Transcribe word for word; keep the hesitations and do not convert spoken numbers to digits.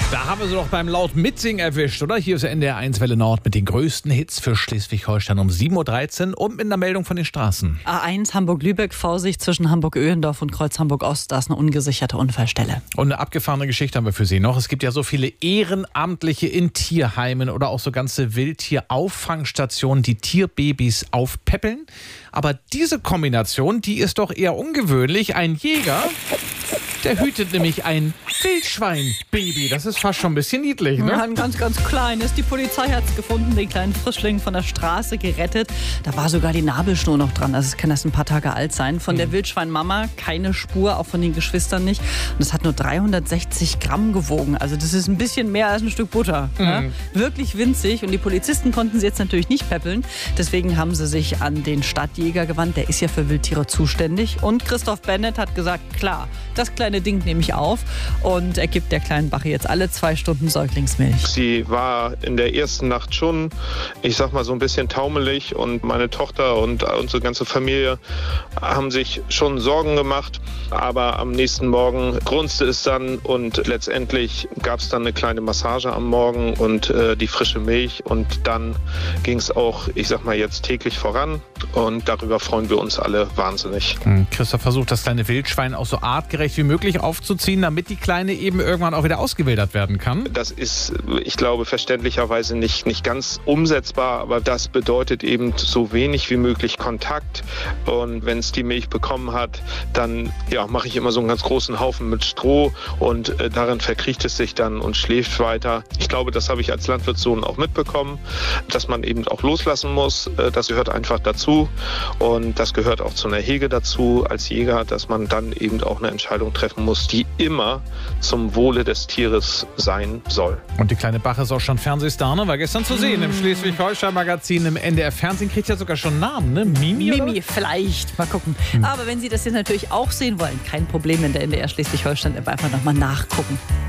Da haben wir sie doch beim laut Mitsingen erwischt, oder? Hier ist der N D R eins Welle Nord mit den größten Hits für Schleswig-Holstein um sieben Uhr dreizehn und mit einer Meldung von den Straßen. A eins Hamburg-Lübeck, Vorsicht zwischen Hamburg-Öhendorf und Kreuz Hamburg-Ost. Da ist eine ungesicherte Unfallstelle. Und eine abgefahrene Geschichte haben wir für Sie noch. Es gibt ja so viele Ehrenamtliche in Tierheimen oder auch so ganze Wildtier-Auffangstationen, die Tierbabys aufpäppeln. Aber diese Kombination, die ist doch eher ungewöhnlich. Ein Jäger, der hütet nämlich ein Wildschwein-Baby. Das ist fast schon ein bisschen niedlich, ne? Ja, ein ganz, ganz kleines. Die Polizei hat es gefunden, den kleinen Frischling von der Straße gerettet. Da war sogar die Nabelschnur noch dran. Also es kann das ein paar Tage alt sein. Von der Wildschweinmama keine Spur, auch von den Geschwistern nicht. Und es hat nur dreihundertsechzig Gramm gewogen. Also das ist ein bisschen mehr als ein Stück Butter. Mhm. Ja? Wirklich winzig. Und die Polizisten konnten sie jetzt natürlich nicht päppeln. Deswegen haben sie sich an den Stadtjäger gewandt. Der ist ja für Wildtiere zuständig. Und Christoph Bennett hat gesagt, klar, das kleine Ding nehme ich auf. Und er gibt der kleinen Bache jetzt alle zwei Stunden Säuglingsmilch. Sie war in der ersten Nacht schon, ich sag mal, so ein bisschen taumelig. Und meine Tochter und unsere ganze Familie haben sich schon Sorgen gemacht. Aber am nächsten Morgen grunzte es dann und letztendlich gab es dann eine kleine Massage am Morgen und äh, die frische Milch. Und dann ging es auch, ich sag mal, jetzt täglich voran. Und darüber freuen wir uns alle wahnsinnig. Christoph versucht, das kleine Wildschwein auch so artgerecht wie möglich aufzuziehen, damit die Kleine eben irgendwann auch wieder ausgewildert werden kann. Das ist, ich glaube, verständlicherweise nicht, nicht ganz umsetzbar, aber das bedeutet eben so wenig wie möglich Kontakt. Und wenn es die Milch bekommen hat, dann ja, mache ich immer so einen ganz großen Haufen mit Stroh und äh, darin verkriecht es sich dann und schläft weiter. Ich glaube, das habe ich als Landwirtssohn auch mitbekommen, dass man eben auch loslassen muss. Äh, das gehört einfach dazu und das gehört auch zu einer Hege dazu als Jäger, dass man dann eben auch eine Entscheidung treffen muss, die immer zum Wohle des Tieres sein soll. Und die kleine Bache ist auch schon Fernsehstar, ne? War gestern zu sehen im Schleswig-Holstein-Magazin, im N D R Fernsehen. Kriegt ja sogar schon einen Namen, ne? Mimi? Mimi, oder? vielleicht. Mal gucken. Hm. Aber wenn Sie das jetzt natürlich auch sehen wollen, kein Problem in der N D R Schleswig-Holstein-App, einfach nochmal nachgucken.